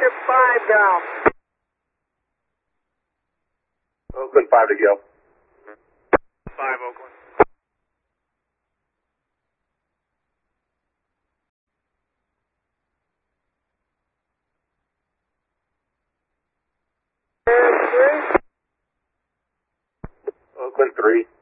Roger, 5 down. Oakland 5 to go. 5 Oakland. Oakland 3.